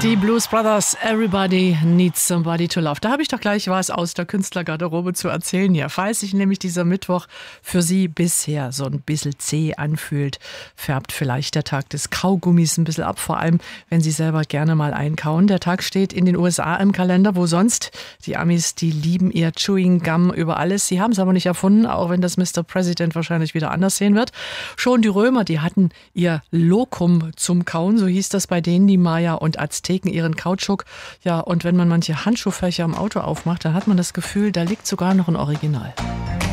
Die Blues Brothers, Everybody Needs Somebody to Love. Da habe ich doch gleich was aus der Künstlergarderobe zu erzählen hier. Falls sich nämlich dieser Mittwoch für Sie bisher so ein bisschen zäh anfühlt, färbt vielleicht der Tag des Kaugummis ein bisschen ab, vor allem wenn Sie selber gerne mal einkauen. Der Tag steht in den USA im Kalender, wo sonst die Amis, die lieben ihr Chewing Gum über alles. Sie haben es aber nicht erfunden, auch wenn das Mr. President wahrscheinlich wieder anders sehen wird. Schon die Römer, die hatten ihr Locum zum Kauen, so hieß das bei denen, die Maya und Azteken ihren Kautschuk. Ja, und wenn man manche Handschuhfächer im Auto aufmacht, dann hat man das Gefühl, da liegt sogar noch ein Original.